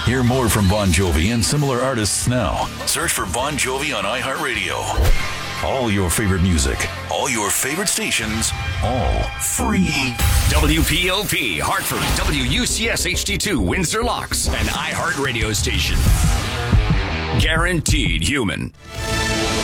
Hear more from Bon Jovi and similar artists now. Search for Bon Jovi on iHeartRadio. All your favorite music, all your favorite stations, all free. WPOP, Hartford, WUCS HD2, Windsor Locks, an iHeartRadio station. Guaranteed human.